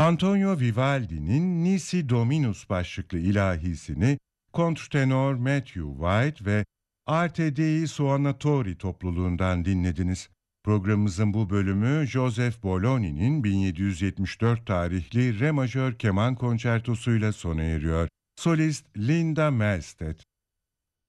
Antonio Vivaldi'nin Nisi Dominus başlıklı ilahisini kontrtenor Matthew White ve Arte Dei Suonatori topluluğundan dinlediniz. Programımızın bu bölümü Joseph Bolognini'nin 1774 tarihli Re majör keman konçertosuyla sona eriyor. Solist Linda Melstedt.